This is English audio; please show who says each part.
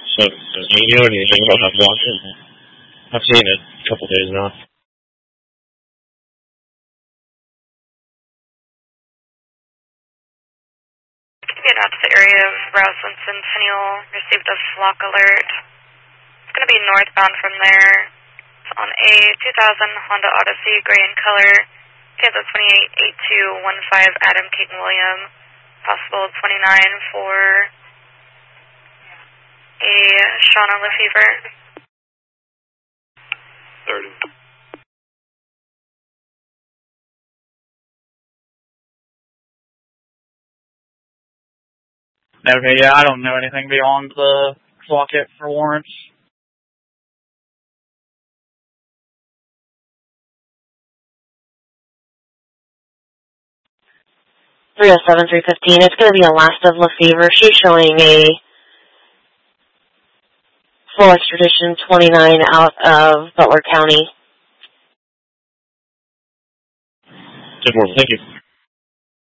Speaker 1: So, do you know anything about that block? I've seen it a couple days now.
Speaker 2: Get out to the area of Rouse and Centennial, received a flock alert. It's going to be northbound from there. It's on a 2000 Honda Odyssey, gray in color. Kansas 288215 Adam King William. Possible 29 for a Shauna Lefevre.
Speaker 1: 30.
Speaker 3: Okay, yeah, I don't know anything beyond the clock hit for warrants.
Speaker 4: 307, 315. It's going to be a last of Lefevre. She's showing a full extradition 29 out of Butler County.
Speaker 1: 10-4, thank you.